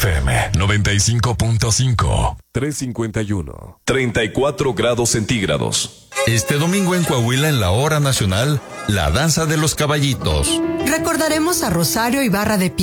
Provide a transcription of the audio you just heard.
FM 95.5. 351. 34 grados centígrados. Este domingo en Coahuila, en la hora nacional, la danza de los caballitos. Recordaremos a Rosario Ibarra de